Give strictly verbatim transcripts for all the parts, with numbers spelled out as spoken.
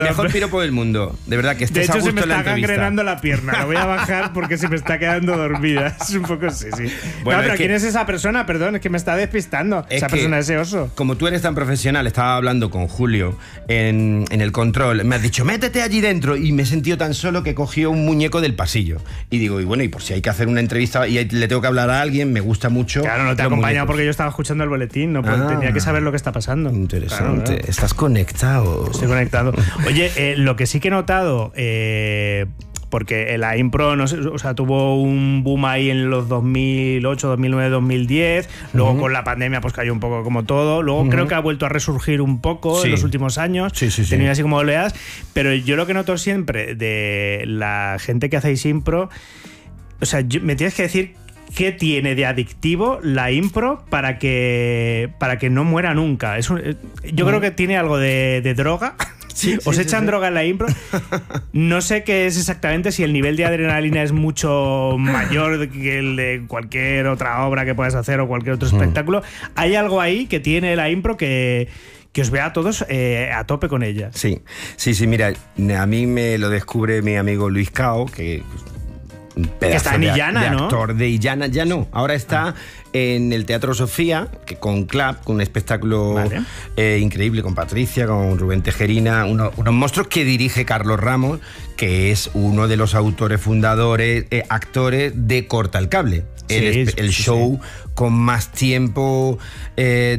Mejor piropo del mundo. De verdad que estés De hecho, a gusto se me en la está entrevista. gangrenando la pierna. Lo voy a bajar porque se me está quedando dormida. Es un poco sí, sí. Bueno, no, pero es que- ¿quién es esa persona? Perdón, es que me está despistando. Es esa que, persona, ese oso. Como tú eres tan profesional, estaba hablando con Julio en, en el control. Me has dicho, métete allí dentro. Y me he sentido tan solo que cogió un muñeco del pasillo. Y digo, y bueno, y por si hay que hacer una entrevista y le tengo que hablar a alguien, me gusta mucho. Claro, no te he los acompañado muñecos. porque yo estaba escuchando el boletín. No, pues, Ah. tenía que saber lo que está pasando. Interesante. Claro, claro. Estás conectado. Estoy conectado. Oye, eh, lo que sí que he notado, eh, porque la impro no sé, o sea, tuvo un boom ahí en los dos mil ocho, dos mil nueve, dos mil diez, luego Uh-huh. con la pandemia pues cayó un poco como todo, luego Uh-huh. creo que ha vuelto a resurgir un poco Sí. en los últimos años, Sí, sí, sí. tenido así como oleadas, pero yo lo que noto siempre de la gente que hacéis impro, o sea, yo- me tienes que decir qué tiene de adictivo la impro para que para que no muera nunca. Es un- yo creo que tiene algo de, de droga. Sí, Os sí, echan sí, sí. droga en la impro. No sé qué es exactamente, si el nivel de adrenalina es mucho mayor que el de cualquier otra obra que puedas hacer o cualquier otro espectáculo. Hay algo ahí que tiene la impro que, que os vea a todos eh, a tope con ella. Sí, sí, sí, mira, a mí me lo descubre mi amigo Luis Cao, que... un pedazo está en de- Illana, de ¿no? actor de Illana, ya no, ahora está Ah. en el Teatro Sofía, que con Clap, con un espectáculo Vale. eh, increíble, con Patricia, con Rubén Tejerina, uno- unos monstruos que dirige Carlos Ramos, que es uno de los autores fundadores, eh, actores de Corta el Cable. Sí, el, sí, el sí, show con más tiempo eh,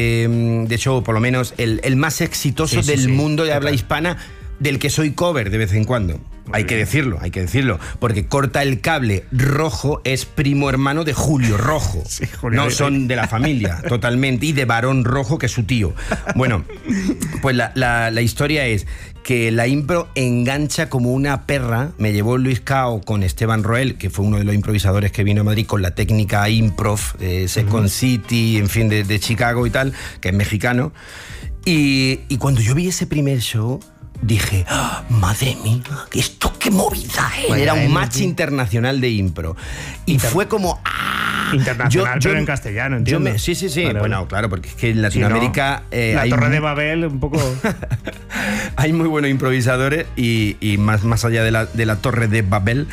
de, de show, por lo menos el, el más exitoso Sí, sí, del sí, mundo de total. habla hispana, del que soy cover de vez en cuando. Hay que decirlo, hay que decirlo. Porque Corta el Cable Rojo es primo hermano de Julio Rojo. Sí, Julio. No son de la familia, totalmente. Y de Barón Rojo, que es su tío. Bueno, pues la, la- la historia es que la impro engancha como una perra. Me llevó Luis Cao con Esteban Roel, que fue uno de los improvisadores que vino a Madrid con la técnica improv, eh, Second City, en fin, de, de Chicago y tal, que es mexicano. Y, y cuando yo vi ese primer show, dije, ¡ah, madre mía, esto qué movida, ¿eh? Vaya Era un energy. match internacional de impro. Y Inter- fue como, ¡ah! Internacional, pero en castellano, yo entiendo. me- sí, sí, sí. Vale, bueno, vale. claro, porque es que en Si no, Latinoamérica eh, la hay, Torre mu- de Babel, un poco. hay muy buenos improvisadores y, y más, más allá de la, de la Torre de Babel,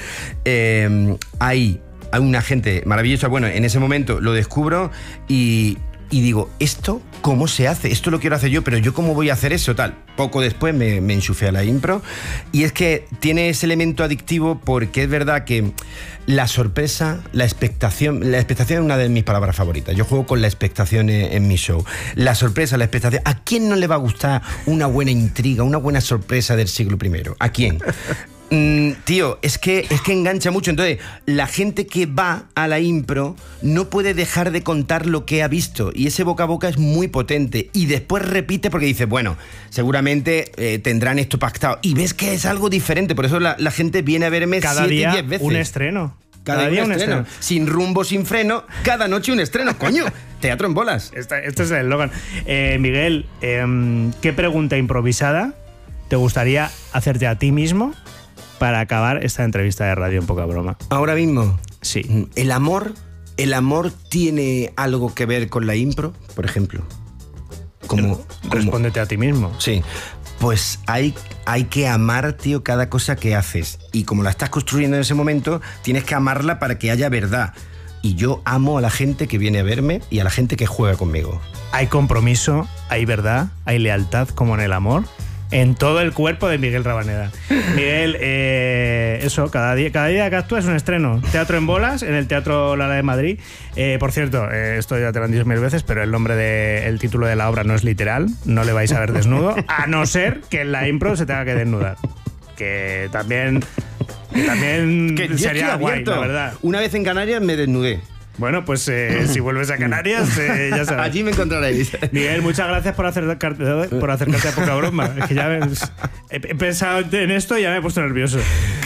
eh, hay, hay una gente maravillosa. Bueno, en ese momento lo descubro y, y digo, ¿esto cómo se hace? Esto lo quiero hacer yo, pero ¿yo cómo voy a hacer eso? Tal. Poco después me, me enchufé a la impro y es que tiene ese elemento adictivo porque es verdad que la sorpresa, la expectación, la expectación es una de mis palabras favoritas. Yo juego con la expectación en, en mi show. La sorpresa, la expectación. ¿A quién no le va a gustar una buena intriga, una buena sorpresa del siglo primero? ¿A quién? Mm, tío, es que, es que engancha mucho. Entonces, la gente que va a la impro no puede dejar de contar lo que ha visto. Y ese boca a boca es muy potente. Y después repite porque dice, bueno, seguramente eh, tendrán esto pactado. Y ves que es algo diferente. Por eso la, la gente viene a verme Cada siete, día diez veces. un estreno. Cada, día un estreno. Sin rumbo, sin freno. Cada noche un estreno, coño. Teatro en bolas. Esta- Este es el eslogan. Eh, Miguel, eh, ¿qué pregunta improvisada te gustaría hacerte a ti mismo para acabar esta entrevista de radio en Poca Broma? Ahora mismo, Sí. el amor, el amor tiene algo que ver con la impro, por ejemplo. Como, como- Respóndete a ti mismo. Sí, pues hay, hay que amar, tío, cada cosa que haces. Y como la estás construyendo en ese momento, tienes que amarla para que haya verdad. Y yo amo a la gente que viene a verme y a la gente que juega conmigo. Hay compromiso, hay verdad, hay lealtad como en el amor. En todo el cuerpo de Miguel Rabaneda. Miguel, eh, eso, cada día, cada día que actúas es un estreno. Teatro en bolas, en el Teatro Lara de Madrid. Eh, por cierto, eh, esto ya te lo han dicho mil veces, pero el nombre del título de la obra no es literal. No le vais a ver desnudo, a no ser que en la impro se tenga que desnudar. Que también, que también Que yo sería estoy guay, abierto. la verdad. Una vez en Canarias me desnudé. Bueno, pues eh, si vuelves a Canarias, eh, ya sabes. Allí me encontraréis. Miguel, muchas gracias por acercarte, por acercarte a Poca Broma. Es que ya ves, he, he pensado en esto y ya me he puesto nervioso.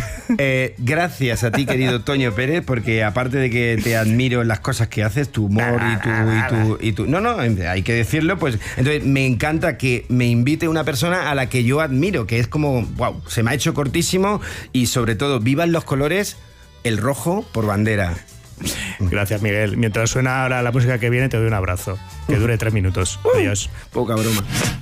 Eh, gracias a ti, querido Toño Pérez, porque aparte de que te admiro en las cosas que haces, tu humor y tu, y tu, y tu... No, no, hay que decirlo, pues... Entonces, me encanta que me invite una persona a la que yo admiro, que es como, wow, se me ha hecho cortísimo y sobre todo, vivan los colores, el rojo por bandera. Gracias, Miguel. Mientras suena ahora la música que viene, te doy un abrazo. Que dure tres minutos. Adiós. Poca broma.